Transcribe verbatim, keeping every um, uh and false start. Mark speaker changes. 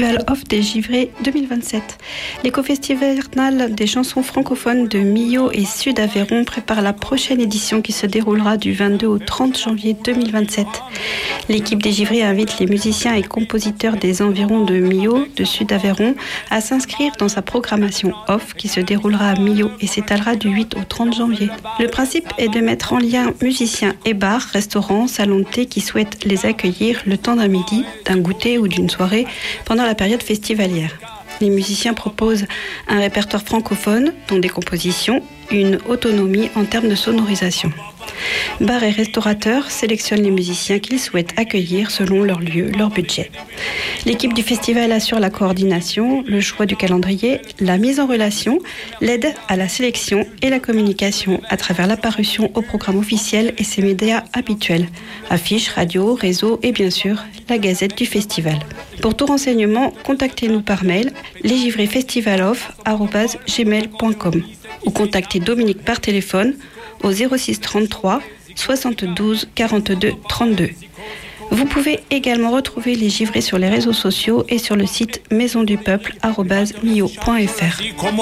Speaker 1: Festival Off des Givrés deux mille vingt-sept. L'éco-festival des chansons francophones de Millau et Sud-Aveyron prépare la prochaine édition qui se déroulera du vingt-deux au trente janvier deux mille vingt-sept. L'équipe des Givrés invite les musiciens et compositeurs des environs de Millau, de Sud-Aveyron, à s'inscrire dans sa programmation Off qui se déroulera à Millau et s'étalera du huit au trente janvier. Le principe est de mettre en lien musiciens et bars, restaurants, salons de thé qui souhaitent les accueillir le temps d'un midi, d'un goûter ou d'une soirée pendant la période festivalière. Les musiciens proposent un répertoire francophone, dont des compositions, une autonomie en termes de sonorisation. Bars et restaurateurs sélectionnent les musiciens qu'ils souhaitent accueillir selon leur lieu, leur budget. L'équipe du festival assure la coordination, le choix du calendrier, la mise en relation, l'aide à la sélection et la communication à travers l'apparition au programme officiel et ses médias habituels, affiches, radio, réseaux et bien sûr la gazette du festival. Pour tout renseignement, contactez-nous par mail lesgivrésfestivaloff arobase gmail point com ou contactez Dominique par téléphone au zéro six trente-trois soixante-douze quarante-deux trente-deux. Vous pouvez également retrouver les Givrés sur les réseaux sociaux et sur le site maison du peuple arobase millau point f r.